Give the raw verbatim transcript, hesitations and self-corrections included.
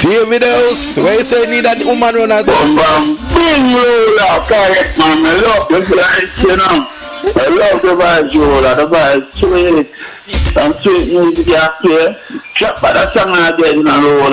David House, where you say need that woman run at Bing roller, correct man. I love the guys, you know. I love the vibes roller, the vibes sweet. And sweet music you have here. Drop by the song again, you know.